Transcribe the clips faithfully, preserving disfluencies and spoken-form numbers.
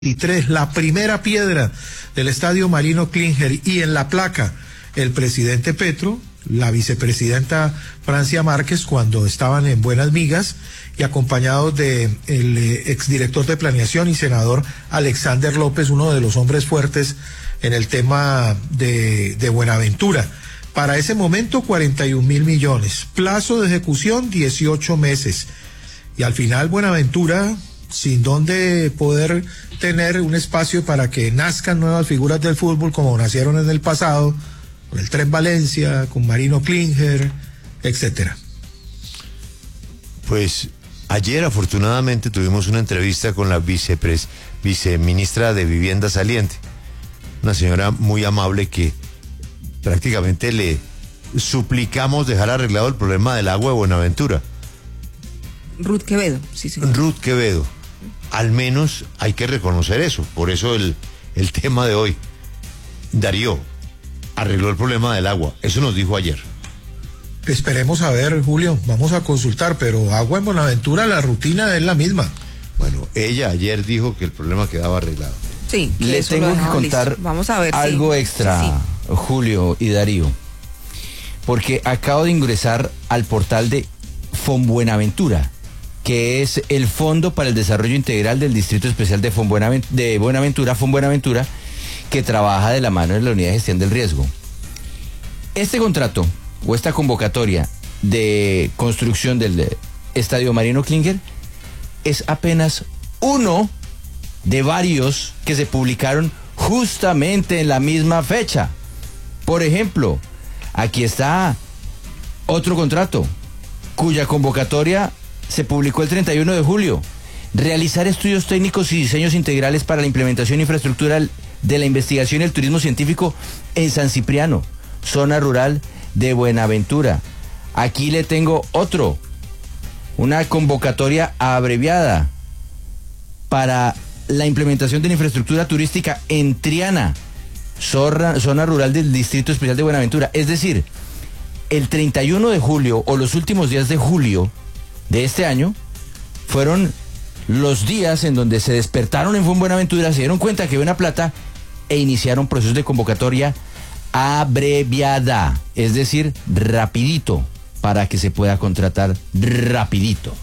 veintitrés, la primera piedra del estadio Marino Klinger, y en la placa el presidente Petro, la vicepresidenta Francia Márquez, cuando estaban en buenas migas, y acompañados de el eh, exdirector de planeación y senador Alexander López, uno de los hombres fuertes en el tema de, de Buenaventura. Para ese momento cuarenta y un mil millones, plazo de ejecución dieciocho meses, y al final Buenaventura, sin donde poder tener un espacio para que nazcan nuevas figuras del fútbol como nacieron en el pasado, con el Tren Valencia, con Marino Klinger, etcétera. Pues ayer afortunadamente tuvimos una entrevista con la vicepres, viceministra de Vivienda saliente, una señora muy amable que prácticamente le suplicamos dejar arreglado el problema del agua de Buenaventura. Ruth Quevedo, sí, señor. Ruth Quevedo. Al menos hay que reconocer eso. Por eso el, el tema de hoy. Darío arregló el problema del agua. Eso nos dijo ayer. Esperemos a ver, Julio. Vamos a consultar, pero agua en Buenaventura, la rutina es la misma. Bueno, ella ayer dijo que el problema quedaba arreglado. Sí, que les tengo que contar Vamos a ver, algo sí. extra, sí, sí. Julio y Darío. Porque acabo de ingresar al portal de Fonbuenaventura, que es el Fondo para el Desarrollo Integral del Distrito Especial de, Fonbuenavent- de Buenaventura, Fonbuenaventura, que trabaja de la mano de la Unidad de Gestión del Riesgo. Este contrato o esta convocatoria de construcción del Estadio Marino Klinger es apenas uno de varios que se publicaron justamente en la misma fecha. Por ejemplo, aquí está otro contrato cuya convocatoria se publicó el treinta y uno de julio. Realizar estudios técnicos y diseños integrales para la implementación e infraestructura de la investigación y el turismo científico en San Cipriano, zona rural de Buenaventura. Aquí le tengo otro, una convocatoria abreviada para la implementación de la infraestructura turística en Triana, zona, zona rural del Distrito Especial de Buenaventura. Es decir, el treinta y uno de julio o los últimos días de julio de este año fueron los días en donde se despertaron en Buenaventura, se dieron cuenta que había una plata e iniciaron procesos de convocatoria abreviada, es decir, rapidito, para que se pueda contratar rapidito.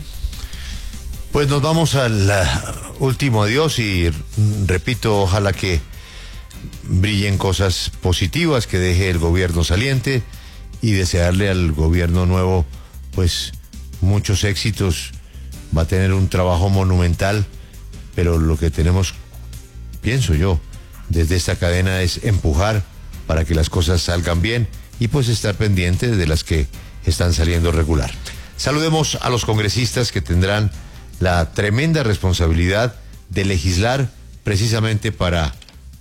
Pues nos vamos al último adiós y repito, ojalá que brillen cosas positivas, que deje el gobierno saliente, y desearle al gobierno nuevo pues muchos éxitos. Va a tener un trabajo monumental, pero lo que tenemos, pienso yo, desde esta cadena es empujar para que las cosas salgan bien y pues estar pendientes de las que están saliendo regular. Saludemos a los congresistas que tendrán la tremenda responsabilidad de legislar precisamente para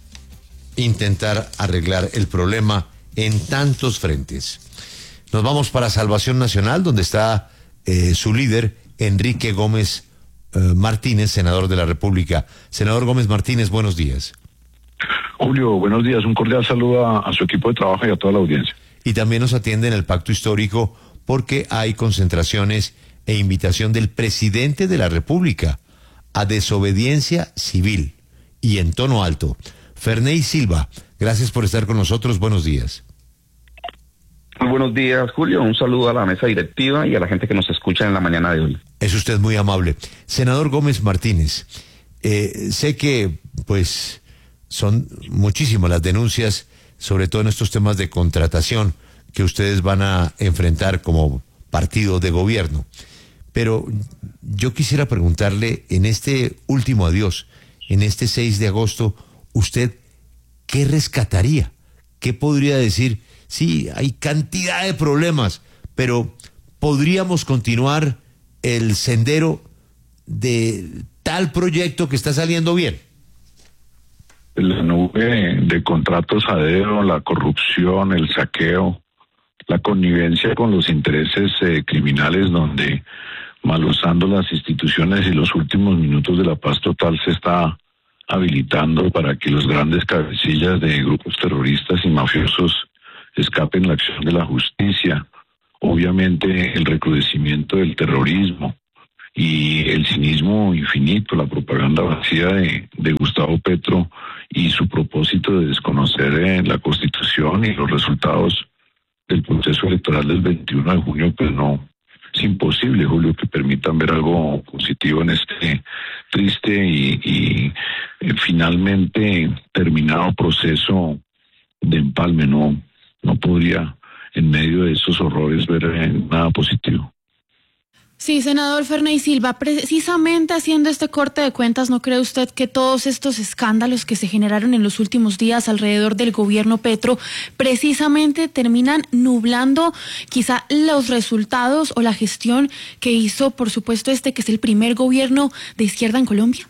intentar arreglar el problema en tantos frentes. Nos vamos para Salvación Nacional, donde está eh, su líder, Enrique Gómez eh, Martínez, senador de la República. Senador Gómez Martínez, buenos días. Julio, buenos días. Un cordial saludo a, a su equipo de trabajo y a toda la audiencia. Y también nos atiende en el Pacto Histórico porque hay concentraciones e invitación del presidente de la República a desobediencia civil y en tono alto. Ferney Silva, gracias por estar con nosotros. Buenos días. Muy buenos días, Julio. Un saludo a la mesa directiva y a la gente que nos escucha en la mañana de hoy. Es usted muy amable. Senador Gómez Martínez, eh, sé que pues son muchísimas las denuncias, sobre todo en estos temas de contratación que ustedes van a enfrentar como partido de gobierno. Pero yo quisiera preguntarle, en este último adiós, en este seis de agosto, ¿usted qué rescataría? ¿Qué podría decir? Sí, hay cantidad de problemas, pero podríamos continuar el sendero de tal proyecto que está saliendo bien. La nube de contratos a dedo, la corrupción, el saqueo, la connivencia con los intereses eh, criminales, donde mal usando las instituciones y los últimos minutos de la paz total se está habilitando para que los grandes cabecillas de grupos terroristas y mafiosos escapen la acción de la justicia. Obviamente el recrudecimiento del terrorismo y el cinismo infinito, la propaganda vacía de, de Gustavo Petro y su propósito de desconocer eh, la Constitución y los resultados del proceso electoral del veintiuno de junio, pues no, es imposible, Julio, que permitan ver algo positivo en este triste y, y eh, finalmente terminado proceso de empalme. No, no podría en medio de esos horrores ver eh, nada positivo. Sí, senador Ferney Silva, precisamente haciendo este corte de cuentas, ¿no cree usted que todos estos escándalos que se generaron en los últimos días alrededor del gobierno Petro precisamente terminan nublando quizá los resultados o la gestión que hizo, por supuesto, este que es el primer gobierno de izquierda en Colombia?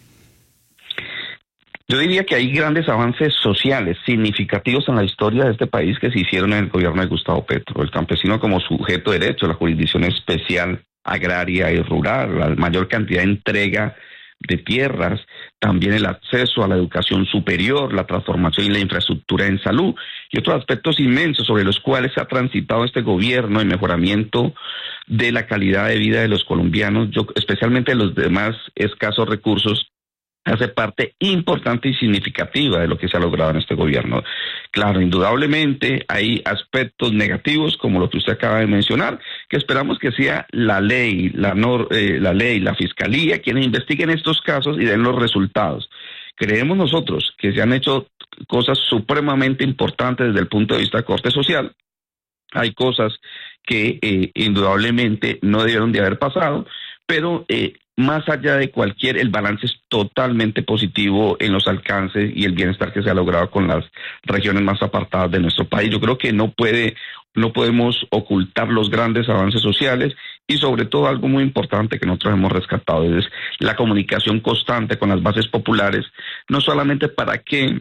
Yo diría que hay grandes avances sociales significativos en la historia de este país que se hicieron en el gobierno de Gustavo Petro. El campesino como sujeto de derecho, la jurisdicción especial agraria y rural, la mayor cantidad de entrega de tierras, también el acceso a la educación superior, la transformación y la infraestructura en salud y otros aspectos inmensos sobre los cuales se ha transitado este gobierno, el mejoramiento de la calidad de vida de los colombianos, yo, especialmente de los demás escasos recursos, hace parte importante y significativa de lo que se ha logrado en este gobierno. Claro, indudablemente hay aspectos negativos como lo que usted acaba de mencionar, que esperamos que sea la ley, la, nor, eh, la ley, la fiscalía, quienes investiguen estos casos y den los resultados. Creemos nosotros que se han hecho cosas supremamente importantes desde el punto de vista de corte social. Hay cosas que eh, indudablemente no debieron de haber pasado, pero eh, más allá de cualquier, el balance es totalmente positivo en los alcances y el bienestar que se ha logrado con las regiones más apartadas de nuestro país. Yo creo que no puede, no podemos ocultar los grandes avances sociales y sobre todo algo muy importante que nosotros hemos rescatado es la comunicación constante con las bases populares, no solamente para que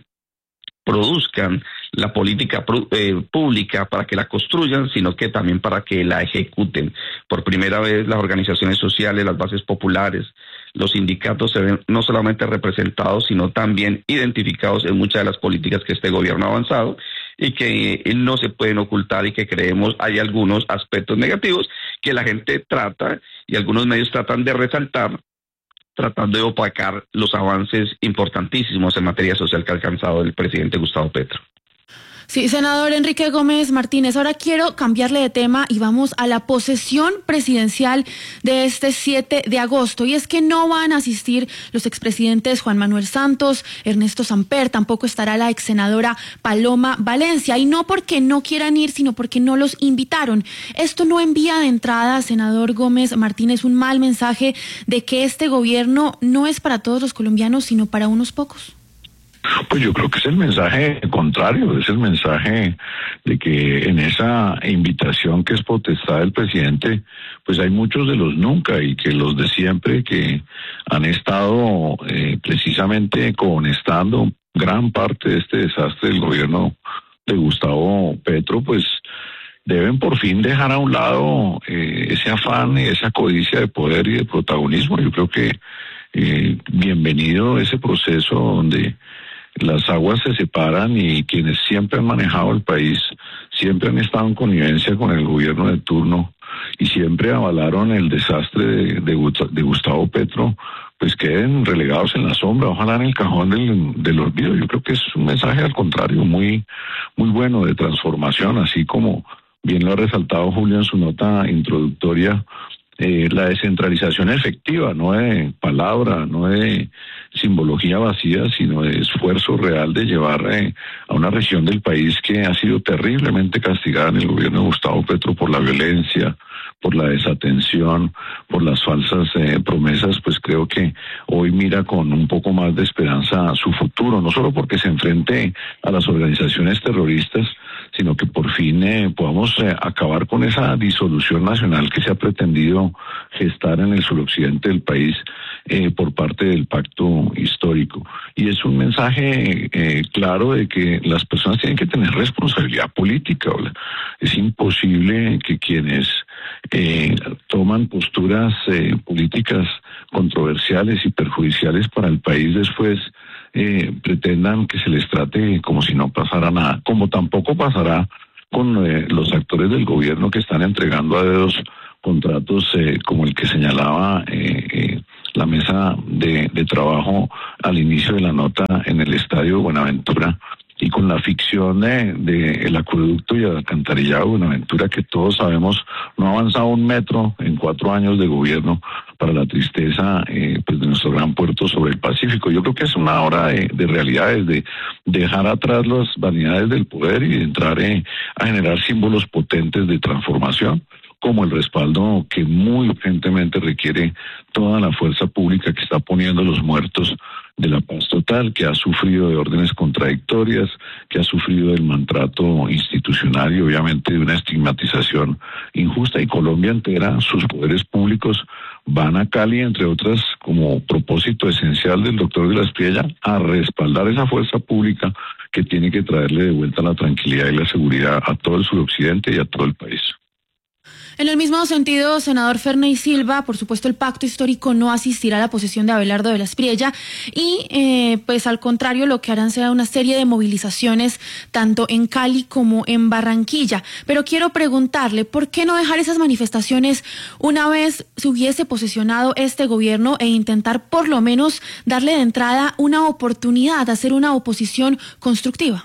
produzcan la política eh, pública, para que la construyan, sino que también para que la ejecuten. Por primera vez las organizaciones sociales, las bases populares, los sindicatos se ven no solamente representados, sino también identificados en muchas de las políticas que este gobierno ha avanzado y que eh, no se pueden ocultar y que creemos hay algunos aspectos negativos que la gente trata y algunos medios tratan de resaltar, tratando de opacar los avances importantísimos en materia social que ha alcanzado el presidente Gustavo Petro. Sí, senador Enrique Gómez Martínez, ahora quiero cambiarle de tema y vamos a la posesión presidencial de este siete de agosto. Y es que no van a asistir los expresidentes Juan Manuel Santos, Ernesto Samper, tampoco estará la exsenadora Paloma Valencia. Y no porque no quieran ir, sino porque no los invitaron. Esto no envía de entrada, senador Gómez Martínez, un mal mensaje de que este gobierno no es para todos los colombianos, sino para unos pocos. Pues yo creo que es el mensaje contrario, es el mensaje de que en esa invitación que es potestad del presidente, pues hay muchos de los nunca y que los de siempre que han estado eh, precisamente cohonestando gran parte de este desastre del gobierno de Gustavo Petro, pues deben por fin dejar a un lado eh, ese afán y esa codicia de poder y de protagonismo. Yo creo que eh, bienvenido ese proceso donde las aguas se separan y quienes siempre han manejado el país, siempre han estado en connivencia con el gobierno de turno y siempre avalaron el desastre de, de, de Gustavo Petro, pues queden relegados en la sombra, ojalá en el cajón del, del olvido. Yo creo que es un mensaje al contrario, muy, muy bueno de transformación, así como bien lo ha resaltado Julio en su nota introductoria. Eh, la descentralización efectiva, no de palabra, no de simbología vacía, sino de esfuerzo real de llevar eh, a una región del país que ha sido terriblemente castigada en el gobierno de Gustavo Petro por la violencia, por la desatención, por las falsas eh, promesas, pues creo que hoy mira con un poco más de esperanza su futuro, no solo porque se enfrente a las organizaciones terroristas, sino que por fin eh, podamos eh, acabar con esa disolución nacional que se ha pretendido gestar en el suroccidente del país eh, por parte del pacto histórico. Y es un mensaje eh, claro de que las personas tienen que tener responsabilidad política. ¿verdad? Es imposible que quienes eh, toman posturas eh, políticas controversiales y perjudiciales para el país después Eh, pretendan que se les trate como si no pasara nada, como tampoco pasará con eh, los actores del gobierno que están entregando a dedos contratos eh, como el que señalaba eh, eh, la mesa de, de trabajo al inicio de la nota en el Estadio Buenaventura, y con la ficción de, de el acueducto y el alcantarillado de Buenaventura, que todos sabemos no ha avanzado un metro en cuatro años de gobierno, para la tristeza eh, pues de nuestro gran puerto sobre el Pacífico. Yo creo que es una hora de, de realidades, de dejar atrás las vanidades del poder y de entrar eh, a generar símbolos potentes de transformación, como el respaldo que muy urgentemente requiere toda la fuerza pública que está poniendo los muertos de la paz total, que ha sufrido de órdenes contradictorias, que ha sufrido del maltrato institucional y obviamente de una estigmatización injusta. Y Colombia entera, sus poderes públicos van a Cali, entre otras, como propósito esencial del doctor de la Espriella, a respaldar esa fuerza pública que tiene que traerle de vuelta la tranquilidad y la seguridad a todo el suroccidente y a todo el país. En el mismo sentido, senador Ferney Silva, por supuesto el pacto histórico no asistirá a la posesión de Abelardo de la Espriella y eh, pues al contrario lo que harán será una serie de movilizaciones tanto en Cali como en Barranquilla. Pero quiero preguntarle, ¿por qué no dejar esas manifestaciones una vez se hubiese posesionado este gobierno e intentar por lo menos darle de entrada una oportunidad, hacer una oposición constructiva?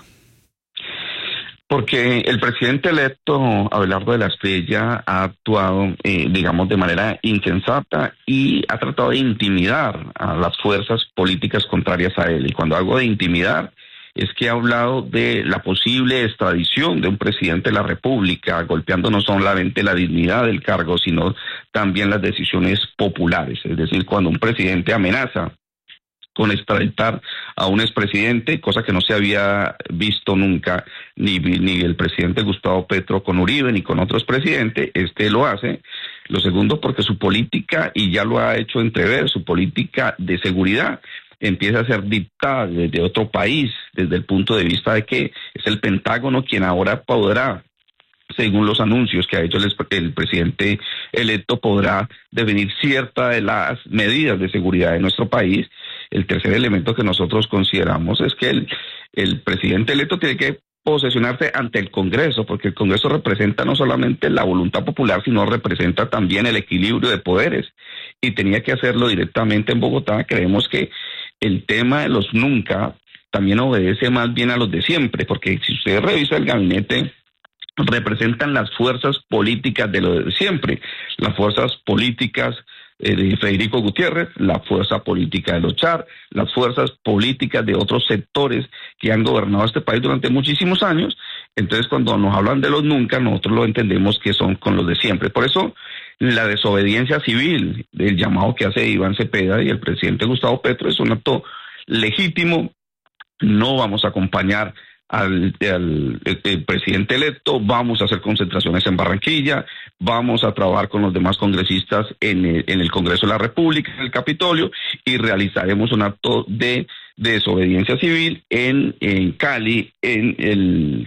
Porque el presidente electo, Abelardo de la Espriella, ha actuado, eh, digamos, de manera insensata y ha tratado de intimidar a las fuerzas políticas contrarias a él. Y cuando hago de intimidar, es que ha hablado de la posible extradición de un presidente de la República, golpeando no solamente la dignidad del cargo, sino también las decisiones populares. Es decir, cuando un presidente amenaza con extraditar a un expresidente, cosa que no se había visto nunca, ni, ni el presidente Gustavo Petro con Uribe, ni con otros presidentes, este lo hace. Lo segundo, porque su política, y ya lo ha hecho entrever, su política de seguridad empieza a ser dictada desde otro país, desde el punto de vista de que es el Pentágono quien ahora podrá, según los anuncios que ha hecho el, el presidente electo, podrá definir ciertas de las medidas de seguridad de nuestro país. El tercer elemento que nosotros consideramos es que el, el presidente electo tiene que posesionarse ante el Congreso, porque el Congreso representa no solamente la voluntad popular, sino representa también el equilibrio de poderes, y tenía que hacerlo directamente en Bogotá. Creemos que el tema de los nunca también obedece más bien a los de siempre, porque si usted revisa el gabinete, representan las fuerzas políticas de lo de siempre, las fuerzas políticas eh, de Federico Gutiérrez, la fuerza política de los Char, las fuerzas políticas de otros sectores que han gobernado este país durante muchísimos años. Entonces, cuando nos hablan de los nunca, nosotros lo entendemos que son con los de siempre. Por eso, la desobediencia civil, el llamado que hace Iván Cepeda y el presidente Gustavo Petro, es un acto legítimo. No vamos a acompañar Al, al el, el presidente electo, vamos a hacer concentraciones en Barranquilla, vamos a trabajar con los demás congresistas en el, en el Congreso de la República, en el Capitolio, y realizaremos un acto de, de desobediencia civil en, en Cali, en el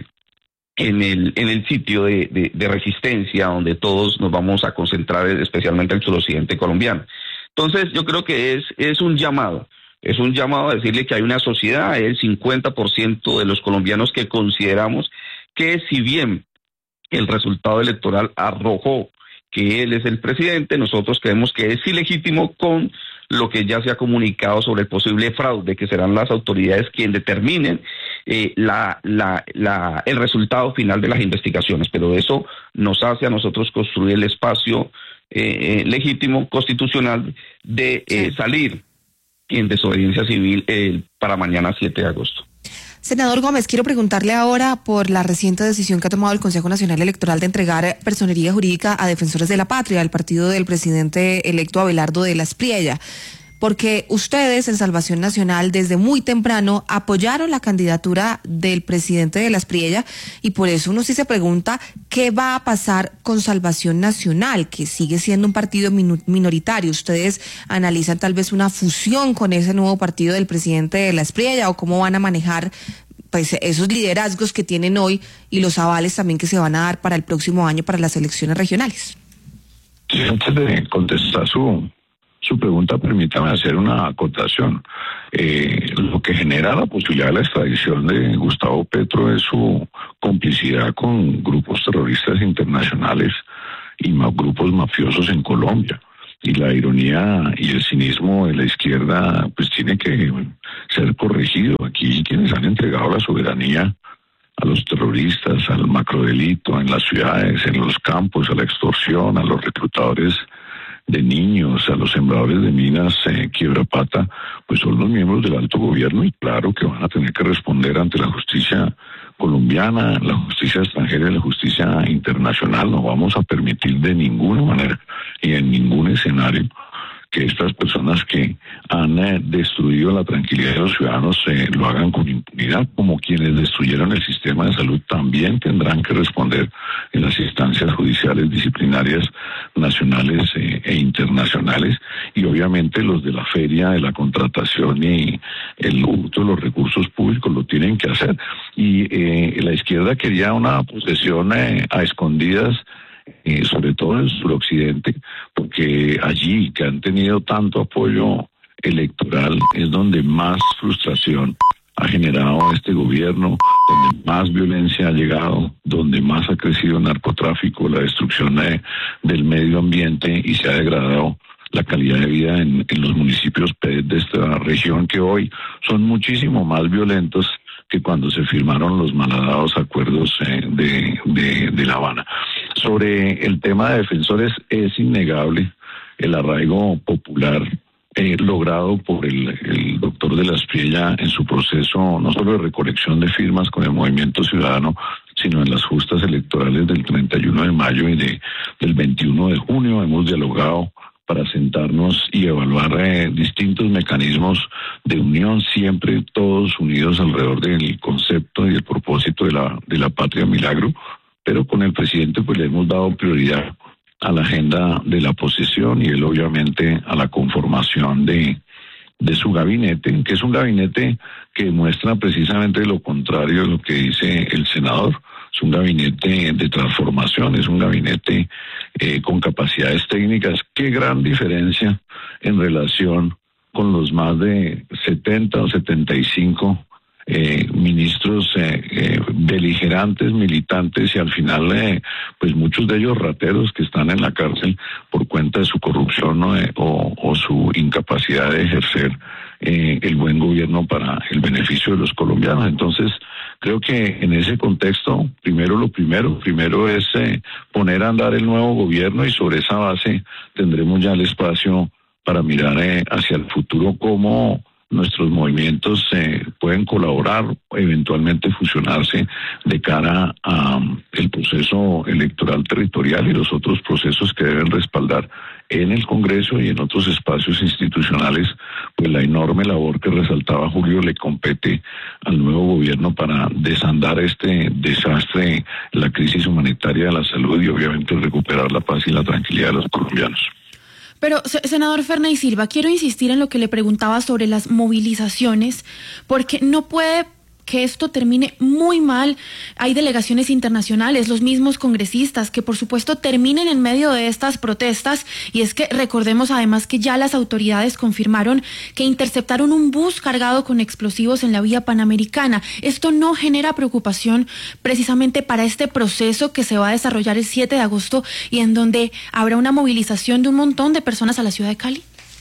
en el en el sitio de, de, de resistencia, donde todos nos vamos a concentrar, especialmente el suroccidente colombiano. Entonces, yo creo que es, es un llamado. Es un llamado a decirle que hay una sociedad, el cincuenta por ciento de los colombianos, que consideramos que si bien el resultado electoral arrojó que él es el presidente, nosotros creemos que es ilegítimo con lo que ya se ha comunicado sobre el posible fraude, que serán las autoridades quienes determinen eh, la, la, la, el resultado final de las investigaciones. Pero eso nos hace a nosotros construir el espacio eh, legítimo, constitucional, de eh, salir en desobediencia civil eh, para mañana siete de agosto. Senador Gómez, quiero preguntarle ahora por la reciente decisión que ha tomado el Consejo Nacional Electoral de entregar personería jurídica a Defensores de la Patria, al partido del presidente electo Abelardo de la Espriella, porque ustedes en Salvación Nacional desde muy temprano apoyaron la candidatura del presidente de la Espriella, y por eso uno sí se pregunta qué va a pasar con Salvación Nacional, que sigue siendo un partido minoritario. ¿Ustedes analizan tal vez una fusión con ese nuevo partido del presidente de la Espriella, o cómo van a manejar pues esos liderazgos que tienen hoy y los avales también que se van a dar para el próximo año para las elecciones regionales? Sí, antes de contestar su Su pregunta, permítame hacer una acotación. Eh, lo que genera la posibilidad de la extradición de Gustavo Petro es su complicidad con grupos terroristas internacionales y ma- grupos mafiosos en Colombia. Y la ironía y el cinismo de la izquierda pues tiene que ser corregido. Aquí quienes han entregado la soberanía a los terroristas, al macrodelito en las ciudades, en los campos, a la extorsión, a los reclutadores de niños, a los sembradores de minas, eh, quiebra pata, pues son los miembros del alto gobierno y claro que van a tener que responder ante la justicia colombiana, la justicia extranjera y la justicia internacional. No vamos a permitir de ninguna manera y en ningún escenario que estas personas que han eh, destruido la tranquilidad de los ciudadanos eh, lo hagan con impunidad, como quienes destruyeron el sistema de salud también tendrán que responder en las instancias judiciales disciplinarias nacionales eh, e internacionales, y obviamente los de la feria de la contratación y el hurto de los recursos públicos lo tienen que hacer. Y eh, la izquierda quería una posesión eh, a escondidas, Eh, sobre todo en el suroccidente, porque allí que han tenido tanto apoyo electoral es donde más frustración ha generado este gobierno, donde más violencia ha llegado, donde más ha crecido el narcotráfico, la destrucción de, del medio ambiente y se ha degradado la calidad de vida en, en los municipios de esta región, que hoy son muchísimo más violentos que cuando se firmaron los malhadados acuerdos eh, de, de, de La Habana. Sobre el tema de defensores, es innegable el arraigo popular eh, logrado por el, el doctor de la Espriella en su proceso, no solo de recolección de firmas con el Movimiento Ciudadano, sino en las justas electorales del treinta y uno de mayo y de, del veintiuno de junio. Hemos dialogado para sentarnos y evaluar eh, distintos mecanismos de unión, siempre todos unidos alrededor del concepto y el propósito de la, de la patria milagro, pero con el presidente pues le hemos dado prioridad a la agenda de la posesión y él obviamente a la conformación de, de su gabinete, que es un gabinete que muestra precisamente lo contrario de lo que dice el senador. Es un gabinete de transformación, es un gabinete eh, con capacidades técnicas. Qué gran diferencia en relación con los más de setenta o setenta y cinco eh, ministros eh, eh, beligerantes, militantes y al final eh, pues muchos de ellos rateros que están en la cárcel por cuenta de su corrupción, ¿no? eh, o, o su incapacidad de ejercer eh, el buen gobierno para el beneficio de los colombianos. Entonces creo que en ese contexto, primero lo primero, primero es eh, poner a andar el nuevo gobierno y sobre esa base tendremos ya el espacio para mirar eh, hacia el futuro cómo nuestros movimientos eh, pueden colaborar, eventualmente fusionarse de cara a um, el proceso electoral territorial y los otros procesos que deben respaldar en el Congreso y en otros espacios institucionales, pues la enorme labor que resaltaba Julio le compete al nuevo gobierno para desandar este desastre, la crisis humanitaria de la salud y obviamente recuperar la paz y la tranquilidad de los colombianos. Pero, senador Ferney Silva, quiero insistir en lo que le preguntaba sobre las movilizaciones, porque no puede que esto termine muy mal. Hay delegaciones internacionales, los mismos congresistas, que por supuesto terminen en medio de estas protestas, y es que recordemos además que ya las autoridades confirmaron que interceptaron un bus cargado con explosivos en la vía panamericana. Esto no genera preocupación precisamente para este proceso que se va a desarrollar el siete de agosto y en donde habrá una movilización de un montón de personas a la ciudad de Cali.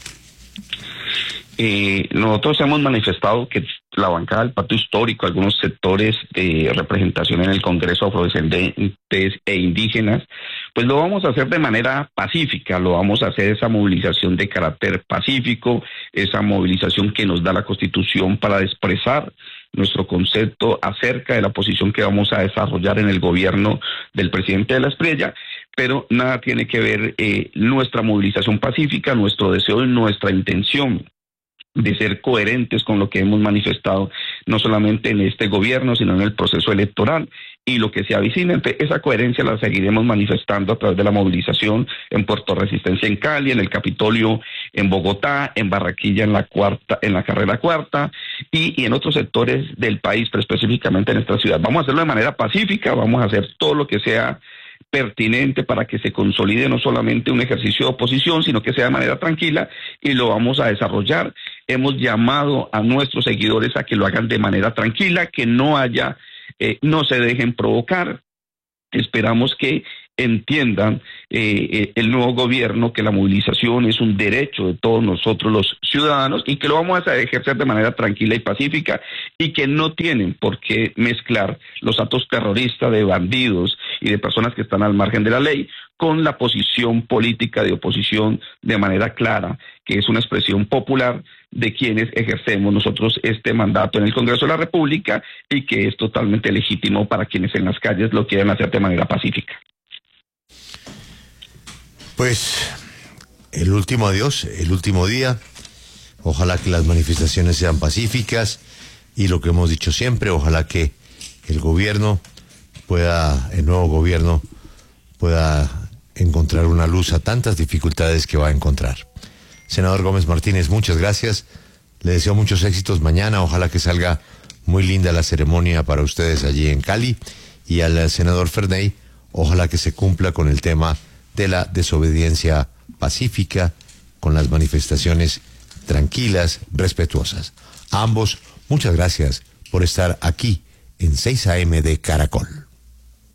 Eh, nosotros hemos manifestado que la bancada del Pacto Histórico, algunos sectores de representación en el Congreso afrodescendientes e indígenas, pues lo vamos a hacer de manera pacífica, lo vamos a hacer esa movilización de carácter pacífico, esa movilización que nos da la Constitución para expresar nuestro concepto acerca de la posición que vamos a desarrollar en el gobierno del presidente de la Espriella, pero nada tiene que ver eh, nuestra movilización pacífica, nuestro deseo y nuestra intención de ser coherentes con lo que hemos manifestado, no solamente en este gobierno, sino en el proceso electoral y lo que se avecina. Entonces, esa coherencia la seguiremos manifestando a través de la movilización en Puerto Resistencia en Cali, en el Capitolio en Bogotá, en Barranquilla en la cuarta, en la carrera cuarta y, y en otros sectores del país, pero específicamente en esta ciudad. Vamos a hacerlo de manera pacífica, vamos a hacer todo lo que sea pertinente para que se consolide no solamente un ejercicio de oposición, sino que sea de manera tranquila y lo vamos a desarrollar. Hemos llamado a nuestros seguidores a que lo hagan de manera tranquila, que no haya, eh, no se dejen provocar. Esperamos que entiendan eh, el nuevo gobierno que la movilización es un derecho de todos nosotros los ciudadanos y que lo vamos a ejercer de manera tranquila y pacífica y que no tienen por qué mezclar los actos terroristas de bandidos y de personas que están al margen de la ley con la posición política de oposición de manera clara, que es una expresión popular de quienes ejercemos nosotros este mandato en el Congreso de la República y que es totalmente legítimo para quienes en las calles lo quieran hacer de manera pacífica. Pues el último adiós, el último día. Ojalá que las manifestaciones sean pacíficas y lo que hemos dicho siempre, ojalá que el gobierno pueda, el nuevo gobierno pueda encontrar una luz a tantas dificultades que va a encontrar. Senador Gómez Martínez, muchas gracias. Le deseo muchos éxitos mañana. Ojalá que salga muy linda la ceremonia para ustedes allí en Cali. Y al senador Ferney, ojalá que se cumpla con el tema de la desobediencia pacífica, con las manifestaciones tranquilas, respetuosas. A ambos, muchas gracias por estar aquí en seis A M de Caracol.